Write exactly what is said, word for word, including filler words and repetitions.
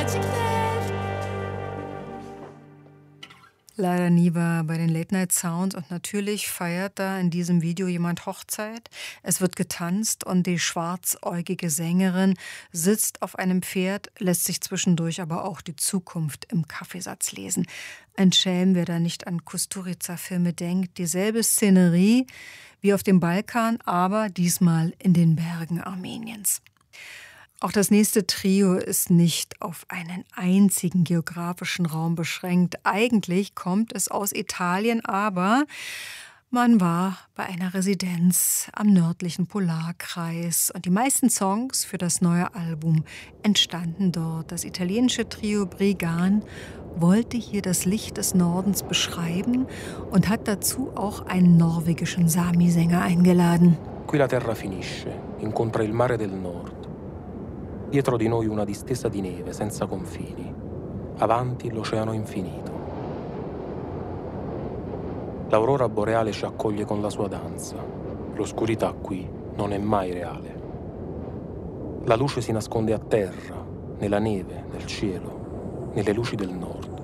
Leider nie war bei den Late Night Sounds und natürlich feiert da in diesem Video jemand Hochzeit. Es wird getanzt und die schwarzäugige Sängerin sitzt auf einem Pferd, lässt sich zwischendurch aber auch die Zukunft im Kaffeesatz lesen. Ein Schelm, wer da nicht an Kusturica-Filme denkt. Dieselbe Szenerie wie auf dem Balkan, aber diesmal in den Bergen Armeniens. Auch das nächste Trio ist nicht auf einen einzigen geografischen Raum beschränkt. Eigentlich kommt es aus Italien, aber man war bei einer Residenz am nördlichen Polarkreis. Und die meisten Songs für das neue Album entstanden dort. Das italienische Trio Brigan wollte hier das Licht des Nordens beschreiben und hat dazu auch einen norwegischen Sami-Sänger eingeladen. Qui la terra finisce, incontra il mare del Nord. Dietro di noi una distesa di neve senza confini. Avanti l'oceano infinito. L'aurora boreale ci accoglie con la sua danza. L'oscurità qui non è mai reale. La luce si nasconde a terra, nella neve, nel cielo, nelle luci del nord.